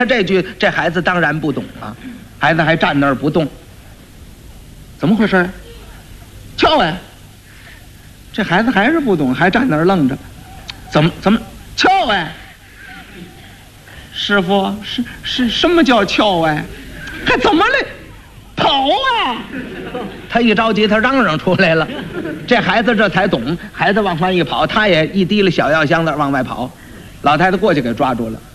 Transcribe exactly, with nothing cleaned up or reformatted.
这句，这孩子当然不懂啊，孩子还站那儿不动。怎么回事？瞧哎，这孩子还是不懂，还站那儿愣着。怎么怎么？瞧哎，师傅是是什么叫瞧哎？还怎么了？跑啊！他一着急，他嚷嚷出来了。这孩子这才懂，孩子往外一跑，他也一提了小药箱子往外跑，老太太过去给抓住了。